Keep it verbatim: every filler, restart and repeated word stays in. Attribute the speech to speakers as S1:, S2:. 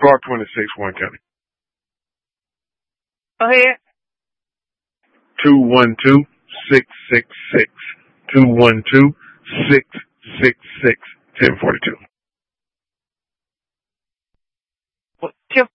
S1: Car twenty-six, Warren County.
S2: Go ahead.
S1: two one two, six six six. two one two, six six six, ten forty-two.
S2: What's your